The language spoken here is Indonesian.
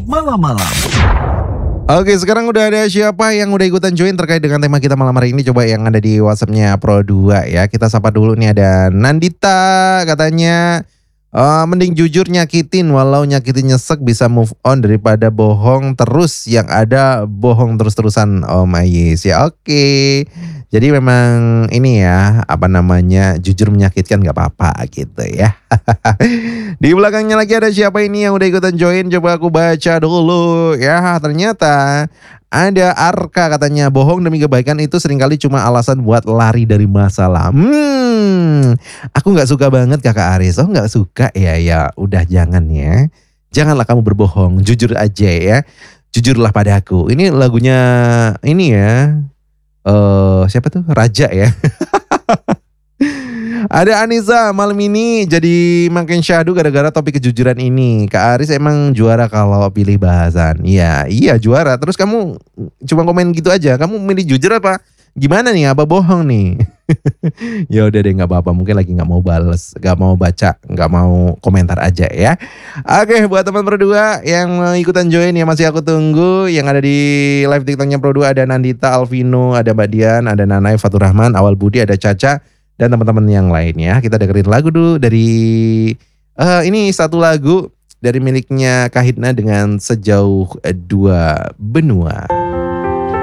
malam-malam. Oke, sekarang udah ada siapa yang udah ikutan join terkait dengan tema kita malam hari ini. Coba yang ada di WhatsApp-nya Pro2 ya. Kita sapa dulu nih, ada Nandita katanya, mending jujur nyakitin, walau nyakitin nyesek bisa move on daripada bohong terus, yang ada bohong terus-terusan. Oh my yes ya, oke. Jadi memang ini ya, apa namanya, jujur menyakitkan gak apa-apa gitu ya. Di belakangnya lagi ada siapa ini yang udah ikutan join? Coba aku baca dulu ya. Ternyata ada Arka katanya, bohong demi kebaikan itu seringkali cuma alasan buat lari dari masalah. Aku gak suka banget Kakak Aris. Oh gak suka ya, ya udah jangan ya. Janganlah kamu berbohong, jujur aja ya. Jujurlah padaku. Ini lagunya ini ya. Siapa tuh? Raja ya. Ada Anissa, malam ini jadi makin syahdu gara-gara topik kejujuran ini. Kak Aris emang juara kalau pilih bahasan. Iya juara. Terus kamu cuma komen gitu aja. Kamu milih jujur apa? Gimana nih? Apa bohong nih? Ya udah deh, nggak apa-apa. Mungkin lagi nggak mau bales, nggak mau baca, nggak mau komentar aja ya. Oke, buat teman Pro2 yang ikutan join ya, masih aku tunggu. Yang ada di live TikToknya Pro2 ada Nandita, Alvino, ada Mbak Dian, ada Nanai, Fatur Rahman, Awal Budi, ada Caca, dan teman-teman yang lainnya. Kita dengerin lagu dulu dari ini satu lagu dari miliknya Kahitna dengan Sejauh Dua Benua.